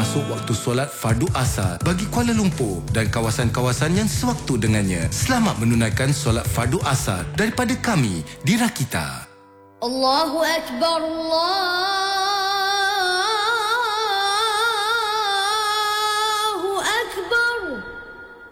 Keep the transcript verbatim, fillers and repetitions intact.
masuk waktu solat fardu asar bagi Kuala Lumpur dan kawasan-kawasan yang sewaktu dengannya. Selamat menunaikan solat fardu asar daripada kami di Rakita. Allahu Akbar, Allah